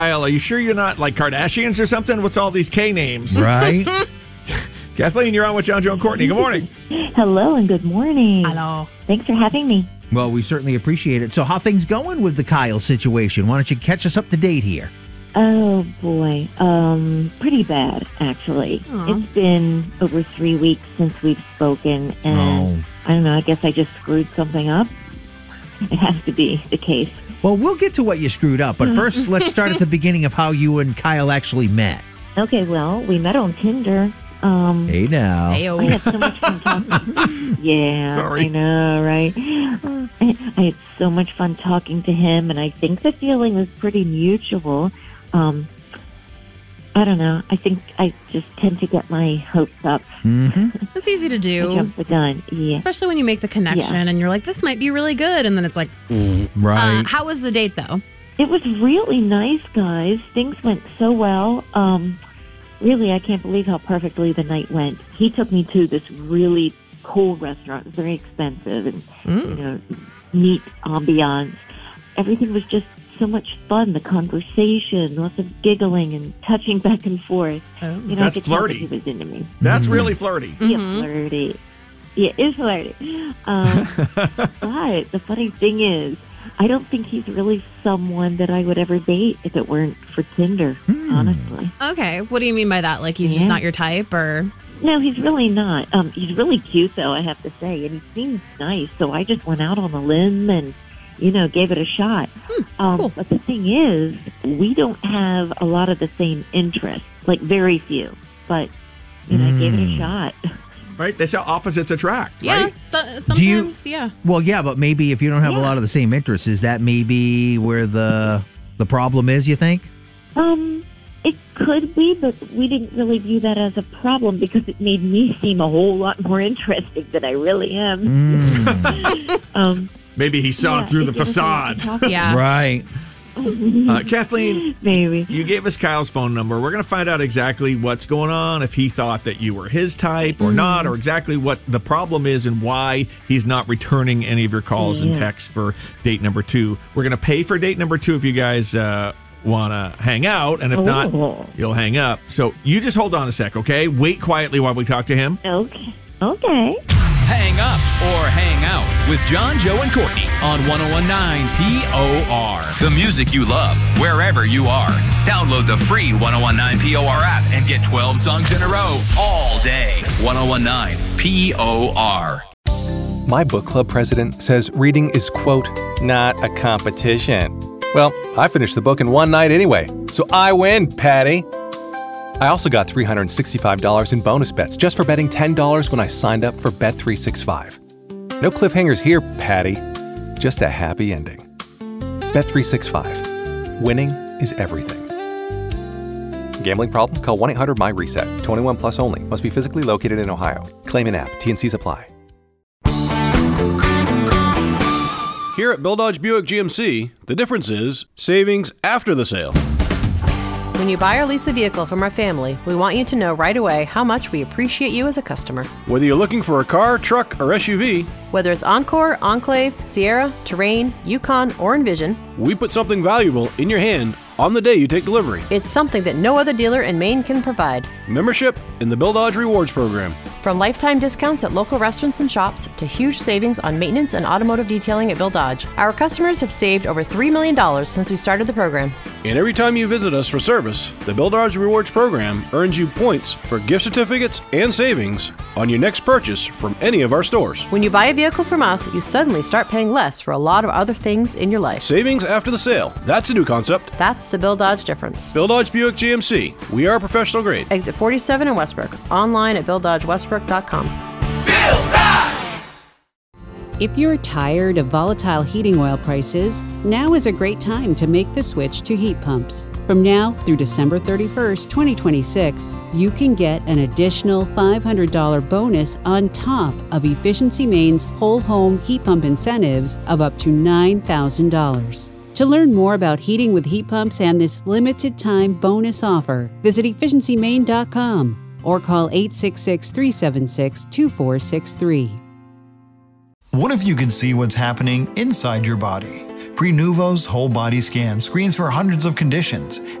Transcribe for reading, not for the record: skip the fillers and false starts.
Kyle, are you sure you're not like Kardashians or something? What's all these K names? Right? Kathleen, you're on with John, Joe, and Courtney. Good morning. Hello and good morning. Hello. Thanks for having me. Well, we certainly appreciate it. So how things going with the Kyle situation? Why don't you catch us up to date here? Oh, boy. Pretty bad, actually. Aw. It's been over 3 weeks since we've spoken, and I don't know, I guess I just screwed something up. It has to be the case. Well, we'll get to what you screwed up, but first let's start at the beginning of how you and Kyle actually met. Okay, well, we met on Tinder. Hey now. I had so much fun talking. Yeah, Sorry. I know, right? I had so much fun talking to him, and I think the feeling was pretty mutual. I don't know. I think I just tend to get my hopes up. Mm-hmm. It's easy to I do, jump the gun. Yeah. especially when you make the connection and you're like, this might be really good. And then it's like, Right. how was the date, though? It was really nice, guys. Things went so well. Really, I can't believe how perfectly the night went. He took me to this really cool restaurant. It's very expensive and, you know, neat ambiance. Everything was just so much fun. The conversation, lots of giggling and touching back and forth. Oh. You know, That's I could tell that flirty. he was into me. That's really flirty. Yeah, flirty. Yeah, it's flirty. But the funny thing is, I don't think he's really someone that I would ever date if it weren't for Tinder, honestly. Okay. What do you mean by that? Like he's just not your type, or? No, he's really not. He's really cute, though, I have to say, and he seems nice. So I just went out on a limb and, you know, gave it a shot. Cool. But the thing is, we don't have a lot of the same interests, like very few. But, you know, I gave it a shot. Right? They say opposites attract, Yeah. right? Sometimes, yeah. Well, yeah, but maybe if you don't have a Yeah. lot of the same interests, is that maybe where the problem is, you think? It could be, but we didn't really view that as a problem because it made me seem a whole lot more interesting than I really am. Maybe he saw through the it gave us a lot to facade. talk about. Yeah. Right. Kathleen, Maybe. you gave us Kyle's phone number. We're going to find out exactly what's going on, if he thought that you were his type or not, or exactly what the problem is and why he's not returning any of your calls and texts for date number 2. We're going to pay for date number 2 if you guys want to hang out, and if not, you'll hang up. So you just hold on a sec, okay? Wait quietly while we talk to him. Okay. Hang up or hang out with John, Joe, and Courtney on 101.9 POR. The music you love, wherever you are. Download the free 101.9 POR app and get 12 songs in a row all day. 101.9 POR. My book club president says reading is, quote, not a competition. Well, I finished the book in one night anyway, so I win, Patty. I also got $365 in bonus bets just for betting $10 when I signed up for Bet365. No cliffhangers here, Patty. Just a happy ending. Bet365. Winning is everything. Gambling problem? Call 1-800-MY-RESET. 21 plus only. Must be physically located in Ohio. Claim in app. T&Cs apply. Here at Bill Dodge Buick GMC, the difference is savings after the sale. When you buy or lease a vehicle from our family, we want you to know right away how much we appreciate you as a customer. Whether you're looking for a car, truck, or SUV, Whether it's Encore, Enclave, Sierra, Terrain, Yukon, or Envision, we put something valuable in your hand on the day you take delivery. it's something that no other dealer in Maine can provide. Membership in the Bill Dodge Rewards Program. From lifetime discounts at local restaurants and shops to huge savings on maintenance and automotive detailing at Bill Dodge, our customers have saved over $3 million since we started the program. And every time you visit us for service, the Bill Dodge Rewards Program earns you points for gift certificates and savings on your next purchase from any of our stores. When you buy a vehicle from us, you suddenly start paying less for a lot of other things in your life. Savings after the sale. That's a new concept. That's the Bill Dodge difference. Bill Dodge Buick GMC. We are professional grade. Exit 47 in Westbrook. Online at BillDodgeWestbrook.com. If you're tired of volatile heating oil prices, now is a great time to make the switch to heat pumps. From now through December 31st, 2026, you can get an additional $500 bonus on top of Efficiency Maine's whole home heat pump incentives of up to $9,000. To learn more about heating with heat pumps and this limited time bonus offer, visit efficiencymaine.com or call 866-376-2463. What if you could see what's happening inside your body? Prenuvo's whole body scan screens for hundreds of conditions